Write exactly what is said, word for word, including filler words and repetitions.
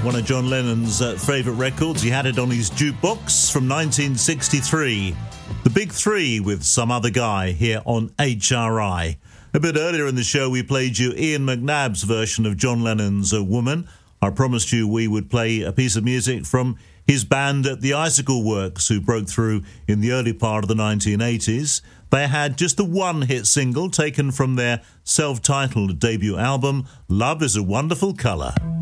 one of John Lennon's uh, favourite records. He had it on his jukebox from nineteen sixty-three. The Big Three with Some Other Guy here on H R I. A bit earlier in the show, we played you Ian McNabb's version of John Lennon's A Woman. I promised you we would play a piece of music from his band at the Icicle Works, who broke through in the early part of the nineteen eighties. They had just the one hit single taken from their self-titled debut album, Love is a Wonderful Colour.